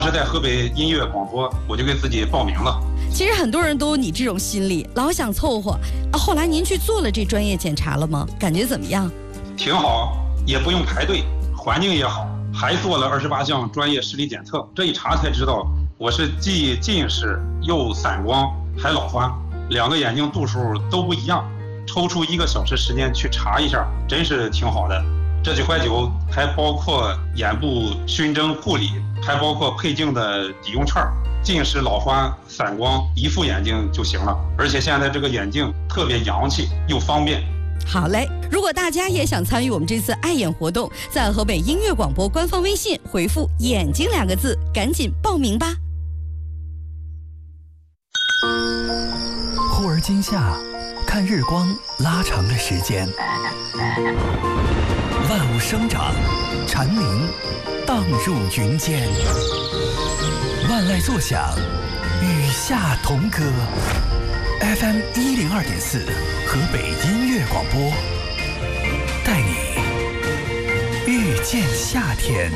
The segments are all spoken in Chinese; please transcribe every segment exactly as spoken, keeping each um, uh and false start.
是在河北音乐广播，我就给自己报名了。 其实很多人都有你这种心理，老想凑合啊。后来您去做了这专业检查了吗？感觉怎么样？ 挺好，也不用排队，环境也好，还做了二十八项专业视力检测。这一查才知道，我是既近视又散光还老花，两个眼睛度数都不一样。抽出一个小时时间去查一下，真是挺好的。这几块酒还包括眼部熏蒸护理，还包括配镜的抵用券，近视、老花、散光一副眼镜就行了。而且现在这个眼镜特别洋气又方便。 好嘞，如果大家也想参与我们这次爱眼活动，在河北音乐广播官方微信回复“眼睛”两个字，赶紧报名吧。 忽而今夏，看日光拉长了时间，万物生长，蝉鸣荡入云间，万籁作响，与夏同歌。F M 一零二点四，河北音乐广播，带你遇见夏天。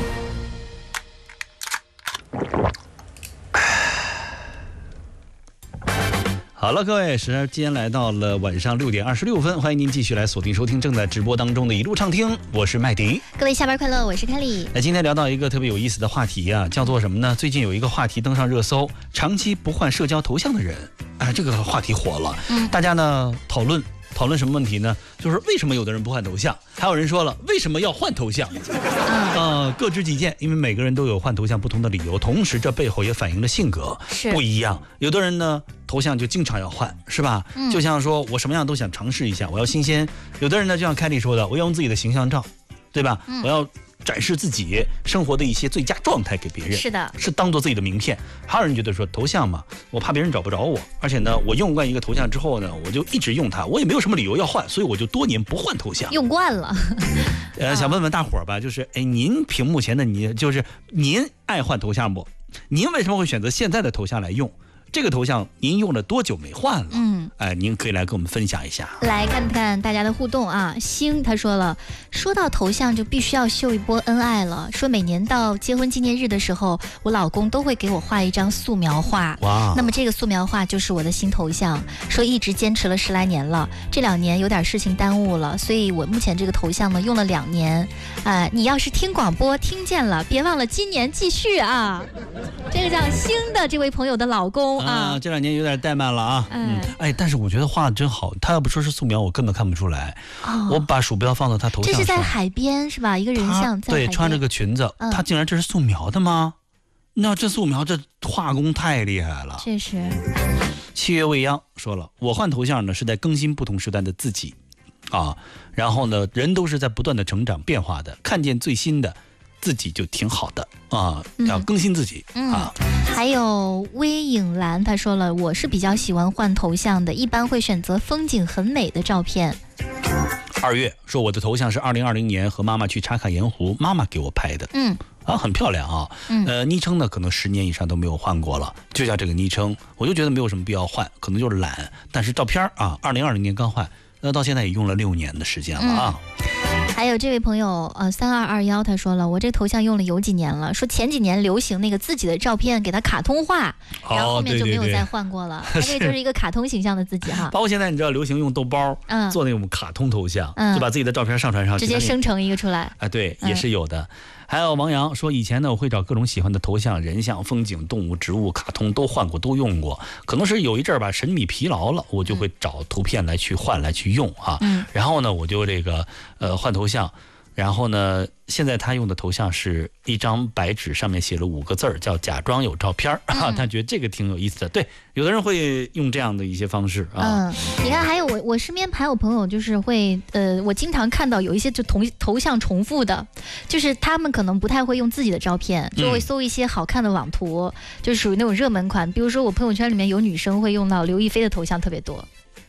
好了，各位，时间来到了晚上六点二十六分，欢迎您继续来锁定收听正在直播当中的一路畅听，我是麦迪。 各位下班快乐，我是凯里。 那今天聊到一个特别有意思的话题啊，叫做什么呢？最近有一个话题登上热搜，长期不换社交头像的人，哎，这个话题火了。嗯，大家呢讨论讨论什么问题呢？就是为什么有的人不换头像？还有人说了，为什么要换头像？呃，各执己见，因为每个人都有换头像不同的理由，同时这背后也反映了性格不一样。有的人呢，头像就经常要换，是吧？嗯，就像说我什么样都想尝试一下，我要新鲜。有的人呢，就像凯莉说的，我要用自己的形象照，对吧？嗯，我要展示自己生活的一些最佳状态给别人， 是的， 是当做自己的名片。还有人觉得说头像嘛，我怕别人找不着我，而且呢，我用惯一个头像之后呢，我就一直用它，我也没有什么理由要换，所以我就多年不换头像， 用惯了。 呃，想问问大伙儿吧，就是哎，您屏幕前的你，就是您爱换头像不？您为什么会选择现在的头像来用？这个头像您用了多久没换了？嗯，哎，您可以来跟我们分享一下。 来看看大家的互动啊。星他说了，说到头像就必须要秀一波恩爱了。说每年到结婚纪念日的时候，我老公都会给我画一张素描画。哇！那么这个素描画就是我的新头像。说一直坚持了十来年了，这两年有点事情耽误了，所以我目前这个头像呢用了两年。呃，你要是听广播听见了，别忘了今年继续啊。这个叫星的这位朋友的老公。啊， 这两年有点怠慢了啊。嗯，哎，但是我觉得画的真好。他要不说是素描，我根本看不出来。哦，我把鼠标放到他头像上。 这是在海边是吧？一个人像在海边。 对，穿着个裙子。嗯，他竟然这是素描的吗？那这素描这画工太厉害了。 确实。 七月未央说了，我换头像呢是在更新不同时代的自己，啊，然后呢，人都是在不断的成长变化的，看见最新的自己就挺好的啊，要更新自己、嗯、啊。 还有微影蓝他说了，我是比较喜欢换头像的，一般会选择风景很美的照片。 二月说我的头像是二零二零年和妈妈去茶卡盐湖，妈妈给我拍的，嗯啊，很漂亮啊。嗯，呃，昵称呢可能十年以上都没有换过了，就叫这个昵称，我就觉得没有什么必要换，可能就是懒。但是照片啊，二零二零年刚换，那到现在也用了六年的时间了啊。嗯， 还有这位朋友，呃，三二二幺，他说了，我这头像用了有几年了，说前几年流行那个自己的照片给它卡通化，然后后面就没有再换过了。他、哦、这就是一个卡通形象的自己哈。 包括现在你知道流行用豆包，嗯，做那种卡通头像，嗯，就把自己的照片上传上去， 直接生成一个出来。 啊，对，也是有的。嗯，还有王阳说，以前呢我会找各种喜欢的头像，人像、风景、动物、植物、卡通都换过，都用过。可能是有一阵儿吧，审美疲劳了，我就会找图片来去换来去用啊。嗯，然后呢，我就这个呃换头像。然后呢，现在他用的头像是一张白纸，上面写了五个字儿，叫假装有照片儿、嗯啊、他觉得这个挺有意思的。对，有的人会用这样的一些方式啊。嗯， 你看，还有我我身边还有朋友就是会，呃，我经常看到有一些就头头像重复的，就是他们可能不太会用自己的照片，就会搜一些好看的网图，嗯、就属于那种热门款。比如说我朋友圈里面有女生会用到刘亦菲的头像特别多。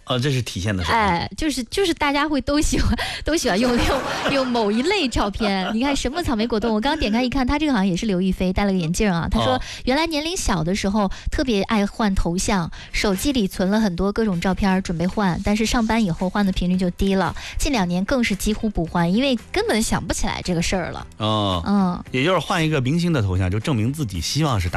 哦，这是体现的什么？ 哎，就是就是大家会都喜欢都喜欢用用用某一类照片。你看什么草莓果冻？我刚刚点开一看，他这个好像也是刘亦菲，戴了个眼镜啊。他说、哦、原来年龄小的时候特别爱换头像，手机里存了很多各种照片，准备换，但是上班以后换的频率就低了。近两年更是几乎不换，因为根本想不起来这个事儿了。 哦，嗯，也就是换一个明星的头像，就证明自己希望是大